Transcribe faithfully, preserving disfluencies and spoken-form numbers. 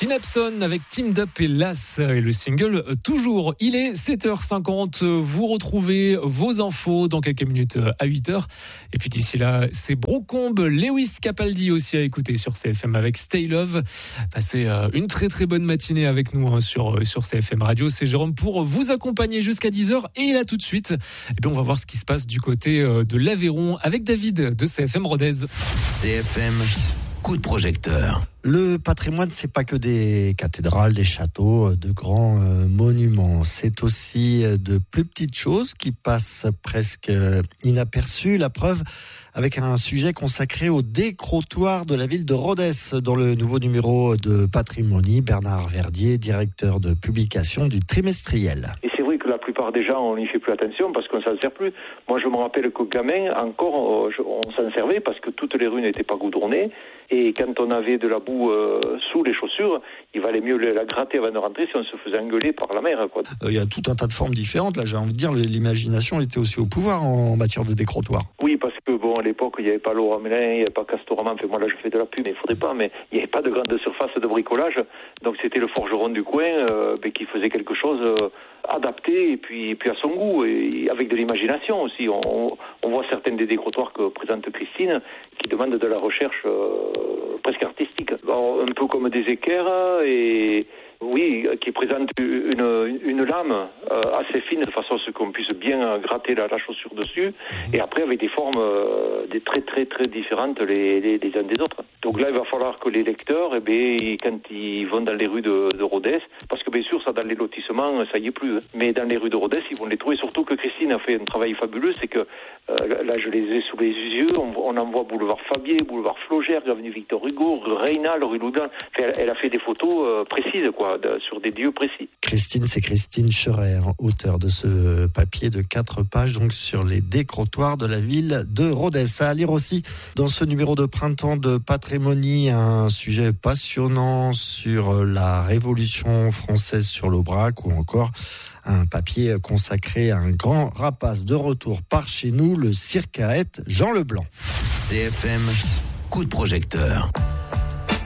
Synapson avec Teamed Up et Las et le single Toujours. Il est sept heures cinquante. Vous retrouvez vos infos dans quelques minutes à huit heures. Et puis d'ici là, c'est Brocombe, Lewis Capaldi aussi à écouter sur C F M avec Stay Love. Passez une très très bonne matinée avec nous hein, sur, sur C F M Radio. C'est Jérôme pour vous accompagner jusqu'à dix heures. Et là tout de suite, eh bien, on va voir ce qui se passe du côté de l'Aveyron avec David de C F M Rodez. C F M, coup de projecteur. Le patrimoine, c'est pas que des cathédrales, des châteaux, de grands euh, monuments. C'est aussi de plus petites choses qui passent presque inaperçues. La preuve avec un sujet consacré au décrotoir de la ville de Rodez. Dans le nouveau numéro de Patrimony, Bernard Verdier, directeur de publication du trimestriel. Et c'est vrai que la plupart des gens, on n'y fait plus attention parce qu'on s'en sert plus. Moi, je me rappelle qu'au gamin, encore, on s'en servait parce que toutes les rues n'étaient pas goudronnées. Et quand on avait de la boue euh, sous les chaussures, il valait mieux la gratter avant de rentrer si on se faisait engueuler par la mer, quoi. Il y a tout un tas de formes différentes. Là, j'ai envie de dire, l'imagination était aussi au pouvoir en matière de décrotoir. Oui, parce que bon, à l'époque, il n'y avait pas Laurent Merlin, il n'y avait pas Castorama. Enfin, moi, là, je fais de la pub, mais il ne faudrait pas. Mais il n'y avait pas de grande surface de bricolage. Donc, c'était le forgeron du coin euh, qui faisait quelque chose euh, adapté et puis, et puis à son goût et avec de l'imagination aussi. On, on voit certains des décrotoirs que présente Christine qui demandent de la recherche euh, presque artistique. Bon, un peu comme des équerres et... Oui, qui présente une, une lame euh, assez fine de façon à ce qu'on puisse bien gratter la, la chaussure dessus. Et après, avec des formes euh, des très très très différentes les, les, les uns des autres. Donc là, il va falloir que les lecteurs, eh bien, quand ils vont dans les rues de, de Rodez, parce que bien sûr, ça dans les lotissements, ça y est plus. Hein. Mais dans les rues de Rodez, ils vont les trouver. Surtout que Christine a fait un travail fabuleux, c'est que euh, là, je les ai sous les yeux. On, on en voit boulevard Fabier, boulevard Flogère, avenue Victor Hugo, rue Reynal, rue Loudan. Enfin, elle, elle a fait des photos euh, précises, quoi. De, sur des lieux précis. Christine, c'est Christine Scherer, auteure de ce papier de quatre pages donc sur les décrotoirs de la ville de Rodez. À lire aussi dans ce numéro de printemps de Patrimony, un sujet passionnant sur la Révolution française sur l'Aubrac ou encore un papier consacré à un grand rapace de retour par chez nous, le circaète Jean Leblanc. C F M, coup de projecteur.